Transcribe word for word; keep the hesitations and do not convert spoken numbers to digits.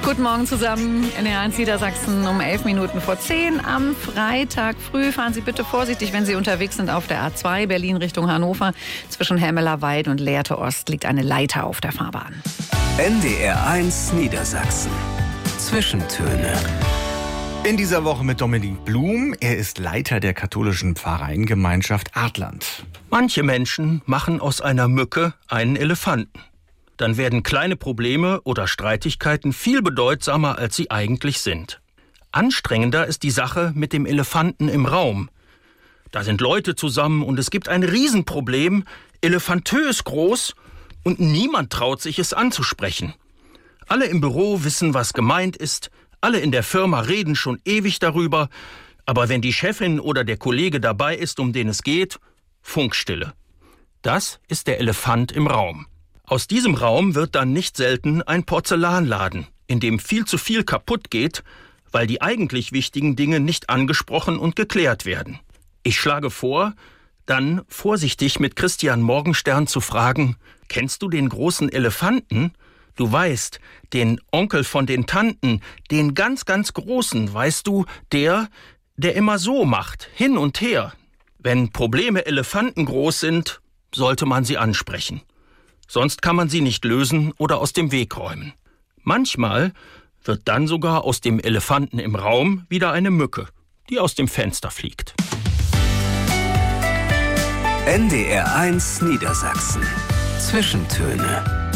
Guten Morgen zusammen in der eins Niedersachsen um elf Minuten vor zehn. Am Freitag früh fahren Sie bitte vorsichtig, wenn Sie unterwegs sind auf der A zwei Berlin Richtung Hannover. Zwischen Helmelerweid und Lehrte Ost liegt eine Leiter auf der Fahrbahn. N D R eins Niedersachsen. Zwischentöne. In dieser Woche mit Dominik Blum. Er ist Leiter der katholischen Pfarreiengemeinschaft Artland. Manche Menschen machen aus einer Mücke einen Elefanten. Dann werden kleine Probleme oder Streitigkeiten viel bedeutsamer, als sie eigentlich sind. Anstrengender ist die Sache mit dem Elefanten im Raum. Da sind Leute zusammen und es gibt ein Riesenproblem, elefantös groß, und niemand traut sich, es anzusprechen. Alle im Büro wissen, was gemeint ist, alle in der Firma reden schon ewig darüber, aber wenn die Chefin oder der Kollege dabei ist, um den es geht, Funkstille. Das ist der Elefant im Raum. Aus diesem Raum wird dann nicht selten ein Porzellanladen, in dem viel zu viel kaputt geht, weil die eigentlich wichtigen Dinge nicht angesprochen und geklärt werden. Ich schlage vor, dann vorsichtig mit Christian Morgenstern zu fragen: Kennst du den großen Elefanten? Du weißt, den Onkel von den Tanten, den ganz, ganz großen, weißt du, der, der immer so macht, hin und her. Wenn Probleme elefantengroß sind, sollte man sie ansprechen. Sonst kann man sie nicht lösen oder aus dem Weg räumen. Manchmal wird dann sogar aus dem Elefanten im Raum wieder eine Mücke, die aus dem Fenster fliegt. N D R eins Niedersachsen. Zwischentöne.